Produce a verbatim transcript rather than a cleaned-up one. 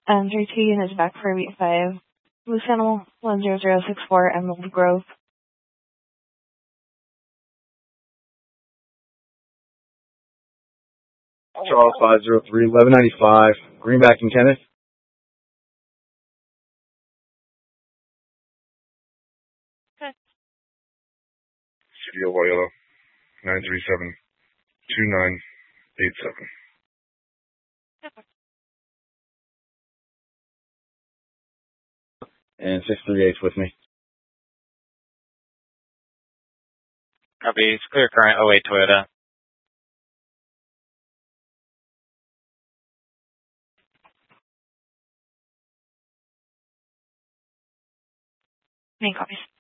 Um, three two units back for week five. Loose animal one zero zero six four Emerald Grove. Charles five zero three, eleven ninety-five, Greenback and Kenneth. Okay. City of Loyola, nine three seven, two nine eight seven. And six three eight's with me. Copy. It's clear current oh eight Toyota. Main copies.